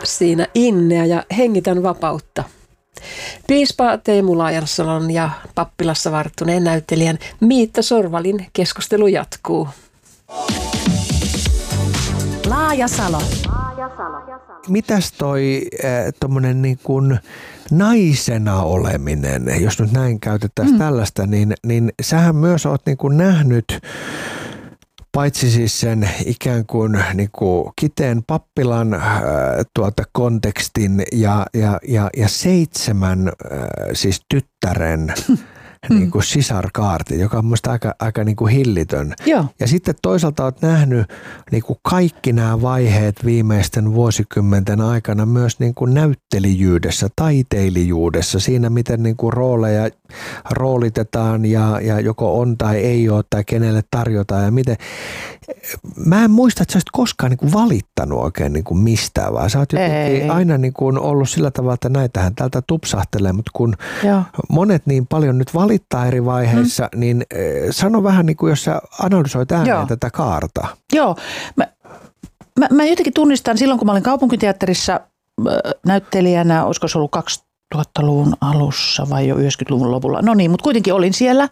siinä innea ja hengitän vapautta. Piispa Teemu Laajarsalon ja pappilassa varttuneen näyttelijän Miitta Sorvalin keskustelu jatkuu. Laajasalo. Mitäs toi tommonen niin kuin naisena oleminen, jos nyt näin käytettäisiin tällaista, niin sähän myös oot niin kuin nähnyt paitsi siis sen ikään kuin kiteen pappilan kontekstin ja 7 siis tyttären niin kuin sisarkaarti, joka on mielestäni aika niin kuin hillitön. Joo. Ja sitten toisaalta olet nähnyt niin kuin kaikki nämä vaiheet viimeisten vuosikymmenten aikana myös niin kuin näyttelijyydessä, taiteilijuudessa, siinä miten niin kuin rooleja roolitetaan ja joko on tai ei ole tai kenelle tarjotaan ja miten. Mä en muista, että sä olisit koskaan niin kuin valittanut oikein niin kuin mistään, vaan sä oot jotenkin aina niin kuin ollut sillä tavalla, että näitähän täältä tupsahtelee, mutta kun monet niin paljon nyt valittaa eri vaiheissa, niin sano vähän niin kuin, jos sä analysoit ääneen tätä kaarta. Joo, mä jotenkin tunnistan silloin, kun mä olin kaupunkiteatterissa näyttelijänä, olisiko se ollut 2000-luvun alussa vai jo 90-luvun lopulla, no niin, mutta kuitenkin olin siellä.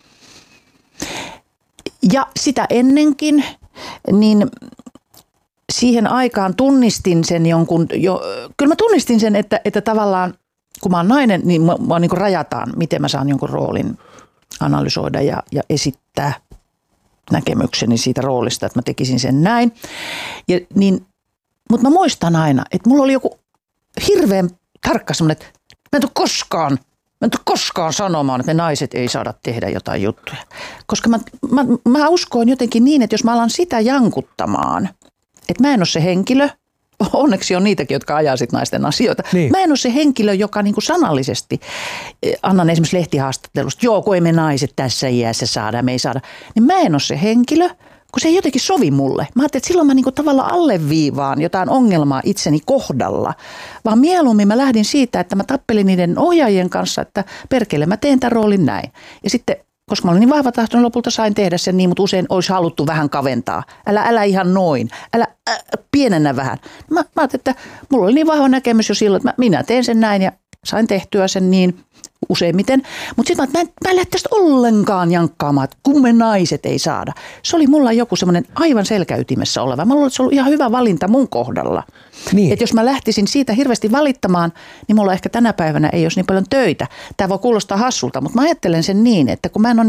Ja sitä ennenkin, niin siihen aikaan tunnistin sen kyllä mä tunnistin sen, että tavallaan kun mä oon nainen, niin mä niin kuin rajataan, miten mä saan jonkun roolin analysoida ja esittää näkemykseni siitä roolista, että mä tekisin sen näin. Mutta mä muistan aina, että mulla oli joku hirveän tarkka semmoinen, että mä en tule koskaan sanomaan, että me naiset ei saada tehdä jotain juttuja. Koska mä uskoin jotenkin niin, että jos mä alan sitä jankuttamaan, että mä en ole se henkilö, onneksi on niitäkin, jotka ajaa sit naisten asioita. Niin. Mä en ole se henkilö, joka niinku sanallisesti, annan esimerkiksi lehtihaastattelusta, kun ei me naiset tässä iässä saada, me ei saada. Niin mä en ole se henkilö, kun se ei jotenkin sovi mulle. Mä ajattelin, että silloin mä niinku tavallaan alleviivaan jotain ongelmaa itseni kohdalla. Vaan mieluummin mä lähdin siitä, että mä tappelin niiden ohjaajien kanssa, että perkele mä teen tämän roolin näin. Ja sitten, koska mä olin niin vahva tahtoinen, lopulta sain tehdä sen niin, mutta usein olisi haluttu vähän kaventaa. Älä ihan noin, älä pienennä vähän. Mä ajattelin, että mulla oli niin vahva näkemys jo silloin, että minä teen sen näin ja sain tehtyä sen niin useimmiten. Mutta sitten mä en lähde tästä ollenkaan jankkaamaan, että kun me naiset ei saada. Se oli mulla joku semmoinen aivan selkäytimessä oleva. Mä luulen, että se oli ihan hyvä valinta mun kohdalla. Niin. Että jos mä lähtisin siitä hirveästi valittamaan, niin mulla ehkä tänä päivänä ei olisi niin paljon töitä. Tämä voi kuulostaa hassulta, mutta mä ajattelen sen niin, että kun mä en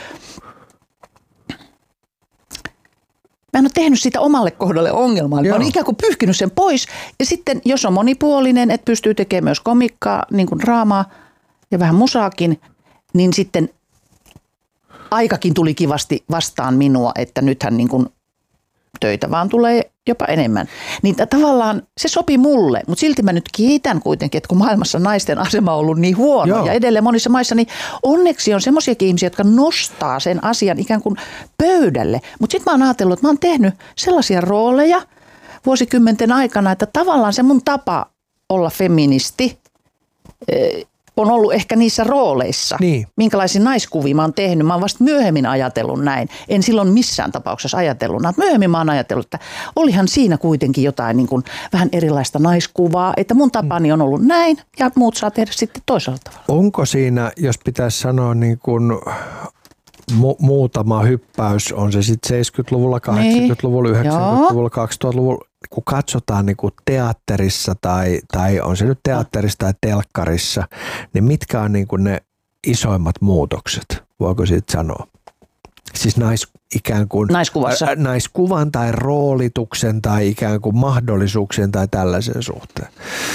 ole tehnyt siitä omalle kohdalle ongelmaa. Mä oon ikään kuin pyyhkinyt sen pois. Ja sitten, jos on monipuolinen, että pystyy tekemään myös komikkaa, niin kuin draamaa ja vähän musaakin, niin sitten aikakin tuli kivasti vastaan minua, että nythän niin kuin töitä vaan tulee jopa enemmän. Niin tavallaan se sopi mulle, mutta silti mä nyt kiitän kuitenkin, että kun maailmassa naisten asema on ollut niin huono ja edelleen monissa maissa, niin onneksi on semmoisiakin ihmisiä, jotka nostaa sen asian ikään kuin pöydälle. Mutta sitten mä oon ajatellut, että mä oon tehnyt sellaisia rooleja vuosikymmenten aikana, että tavallaan se mun tapa olla feministi on ollut ehkä niissä rooleissa. Niin. Minkälaisia naiskuvia mä oon tehnyt. Mä oon vasta myöhemmin ajatellut näin. En silloin missään tapauksessa ajatellut. Myöhemmin mä oon ajatellut, että olihan siinä kuitenkin jotain niin kuin vähän erilaista naiskuvaa. Että mun tapani on ollut näin ja muut saa tehdä sitten toisella tavalla. Onko siinä, jos pitäisi sanoa niin kuin muutama hyppäys, on se sitten 70-luvulla, 80-luvulla, 90-luvulla, 2000-luvulla, kun katsotaan niin kuin teatterissa tai on se nyt teatterissa tai telkkarissa, niin mitkä on niin kuin ne isoimmat muutokset, voiko siitä sanoa? Siis ikään kuin naiskuvan tai roolituksen tai ikään kuin mahdollisuuksien tai tällaisen suhteen.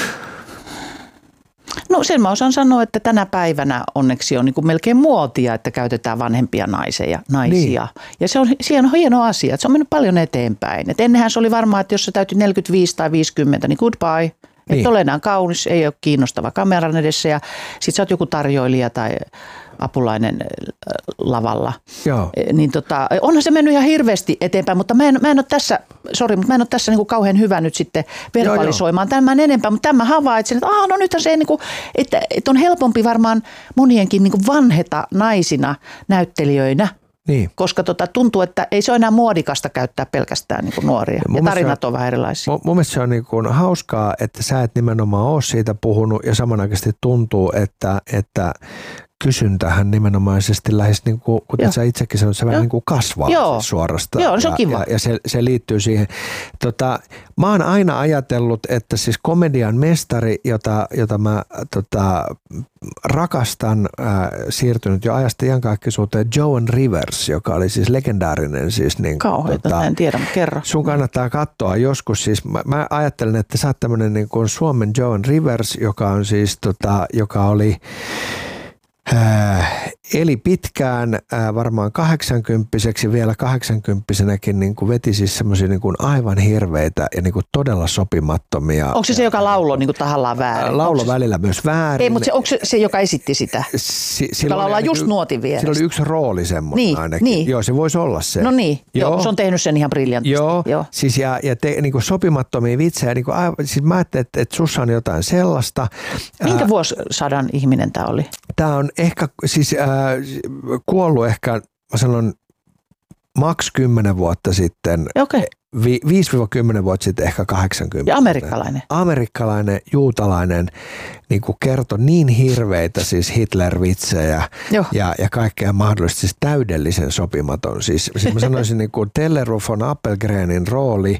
No sen mä osaan sanoa, että tänä päivänä onneksi on niin kuin melkein muotia, että käytetään vanhempia naisia. Niin. Ja se on hieno asia, että se on mennyt paljon eteenpäin. Et ennenhän se oli varmaan, että jos sä täytyy 45 tai 50, niin goodbye. Niin. Että ole enää kaunis, ei ole kiinnostava kameran edessä ja sit sä oot joku tarjoilija tai apulainen lavalla. Joo. Niin onhan se mennyt ihan hirveästi eteenpäin, mutta mä en ole tässä, mutta mä en ole tässä niinku kauhean hyvä nyt sitten verbalisoimaan tämän enempää, mutta tämän havaitsen, että no nythän se niinku, että on helpompi varmaan monienkin niinku vanheta naisina näyttelijöinä Niin. Koska tuntuu, että ei se ole enää muodikasta käyttää pelkästään niin kuin nuoria. Ja tarinat on vähän erilaisia. Mun mielestä se on niin kuin hauskaa, että sä et nimenomaan ole siitä puhunut ja samanaikaisesti tuntuu, että kysyntähän nimenomaisesti lähes, niin kuin, kuten sä itsekin sanoit, se vähän niin kuin kasvaa suorastaan. Joo, se on kiva. Ja se liittyy siihen. Mä oon aina ajatellut, että siis komedian mestari, jota mä rakastan, siirtynyt jo ajasta iankaikkisuuteen, Joan Rivers, joka oli siis legendaarinen. Siis niin, kauheita, en tiedä, kerro. Sun kannattaa katsoa joskus. Siis mä ajattelen, että sä oot tämmönen niin kuin Suomen Joan Rivers, joka on siis, joka oli eli pitkään varmaan 80-vuotiaaksi, vielä 80-vuotiaaksikin niin kuin veti siis semmoisia niin kuin aivan hirveitä ja niin kuin todella sopimattomia. Onko se joka lauloi niin kuin tahallaan väärin? Laulo välillä myös väärin. Ei, mutta onko se joka esitti sitä? Joka laulaa just nuotin vierestä. Sillä oli yksi rooli semmoinen ainakin. Niin. Joo, se voisi olla se. No niin, joo, se on tehnyt sen ihan briljantisti. Joo. Siis ja niin kuin sopimattomia vitsejä. Niin kuin, siis mä ajattelin, että sussa on jotain sellaista. Minkä vuosisadan ihminen tämä oli? Tämä on ehkä siis kuollut ehkä, mä sanon, maks 10 vuotta sitten. Okay. 5-10 vuotta sitten ehkä 80. Ja amerikkalainen. Amerikkalainen, juutalainen, niin kuin kertoi niin hirveitä siis Hitler-vitsejä ja kaikkea mahdollista, siis täydellisen sopimaton. Siis mä sanoisin niin kuin Tellerud von Appelgrenin rooli,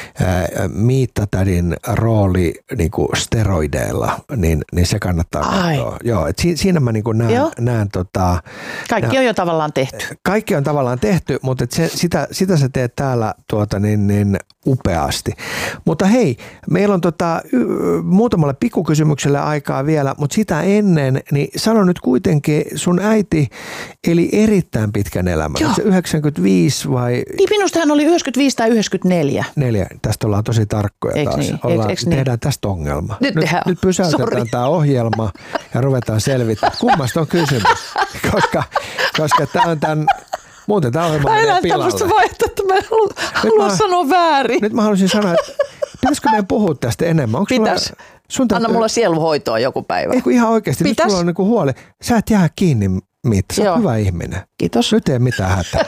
Miittatädin rooli niin kuin steroideilla, niin se kannattaa katsoa. Joo, et siinä mä niin kuin näen kaikki on jo tavallaan tehty. Kaikki on tavallaan tehty, mutta sitä sä teet täällä niin upeasti. Mutta hei, meillä on muutamalle pikkukysymykselle aikaa vielä, mutta sitä ennen, niin sano nyt kuitenkin, sun äiti eli erittäin pitkän elämän. Se 95 vai? Niin minusta hän oli 95 tai 94. Tästä ollaan tosi tarkkoja taas. Niin? Tehdään tästä ongelma. Nyt pysäytetään tämä ohjelma ja ruvetaan selvittämään. Kummasta on kysymys? Koska tämä on tämän... Muuten tämä ohjelma menee pilalle. Tämmöistä vaihtoehtoa, että mä haluan sanoa väärin. Nyt mä haluaisin sanoa, että pitäisikö meidän puhua tästä enemmän? Pitäisi. Anna mulle sieluhoitoa joku päivä. Ei kun ihan oikeasti. Nyt sulla on niinku huoli. Sä et jää kiinni, Miitta. Sä oot hyvä ihminen. Kiitos. Nyt ei mitään hätää.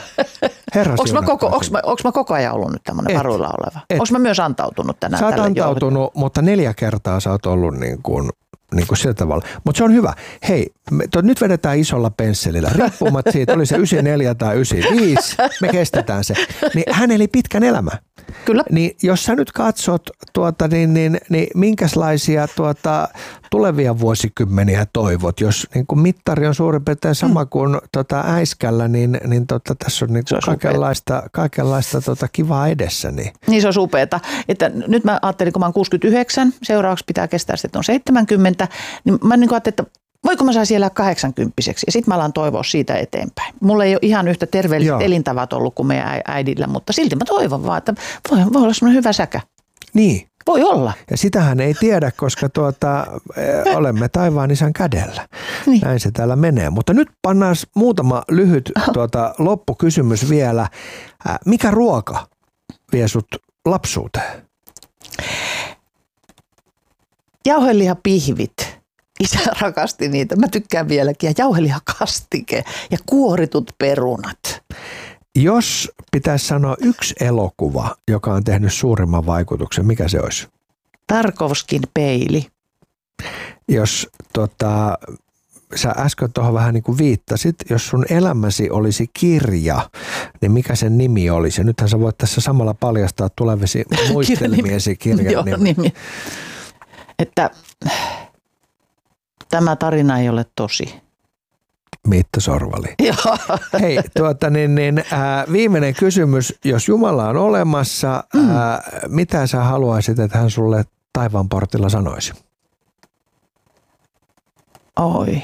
Onko mä koko ajan ollut nyt tämmöinen varuilla oleva? Onko mä myös antautunut tänään? Sä oot antautunut, mutta 4 kertaa sä oot ollut niin kuin sillä tavalla. Mutta se on hyvä. Hei, nyt vedetään isolla pensselillä. Riippumatta siitä, oli se 94 tai 95, me kestetään se. Niin hän eli pitkän elämän. Kyllä. Niin jos sä nyt katsot, niin minkälaisia tulevia vuosikymmeniä toivot, jos niin kuin mittari on suurin piirtein sama kuin äiskällä, niin tässä on niin kaikenlaista kivaa edessä. Niin se on upeeta. Että nyt mä ajattelin, kun mä oon 69, seuraavaksi pitää kestää sitten on 70, niin mä niin ajattelin, että voiko mä saisin elää 80-vuotiaaksi ja sitten mä alan toivoa siitä eteenpäin. Mulla ei ole ihan yhtä terveelliset elintavat ollut kuin meidän äidillä, mutta silti mä toivon vaan, että voi olla semmoinen hyvä säkä. Niin. Voi olla. Ja sitähän ei tiedä, koska olemme taivaan isän kädellä. Niin. Näin se täällä menee. Mutta nyt pannaan muutama lyhyt loppukysymys vielä. Mikä ruoka vie sut lapsuuteen? Jauhelihapihvit. Isä rakasti niitä. Mä tykkään vieläkin. Ja jauhelihakastike ja kuoritut perunat. Jos pitäisi sanoa yksi elokuva, joka on tehnyt suurimman vaikutuksen, mikä se olisi? Tarkovskin peili. Jos sä äsken tuohon vähän niin kuin viittasit, jos sun elämäsi olisi kirja, niin mikä sen nimi olisi? Ja nythän sä voit tässä samalla paljastaa tulevisi muistelmiesi kirjan nimi. Että tämä tarina ei ole tosi. Miitta Sorvali. Hei, viimeinen kysymys. Jos Jumala on olemassa, mitä sä haluaisit, että hän sulle taivaan portilla sanoisi? Oi.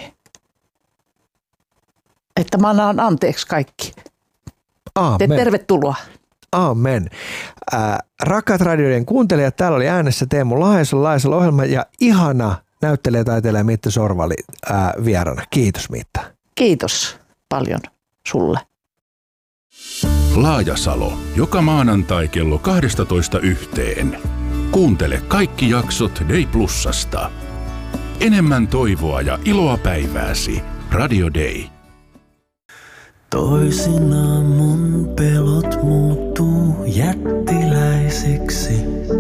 Että mä annan anteeksi kaikki. Aamen. Tervetuloa. Amen. Rakkaat radioiden kuuntelijat, täällä oli äänessä Teemu Laajasalo ohjelma ja ihana näyttelijä taiteilija Miitta Sorvali vierana. Kiitos Miitta. Kiitos paljon sulle. Laajasalo. Joka maanantai kello 12:00. Kuuntele kaikki jaksot Day Plusasta. Enemmän toivoa ja iloa päivääsi. Radio Day. Toisinaan mun pelot muuttuu jättiläisiksi.